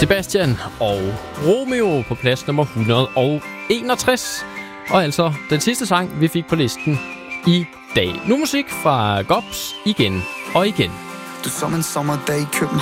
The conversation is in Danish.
Sebastian og Romeo på plads nummer 161. Og altså den sidste sang, vi fik på listen i dag. Nu musik fra Gops igen og igen. Du som en sommerdag i København.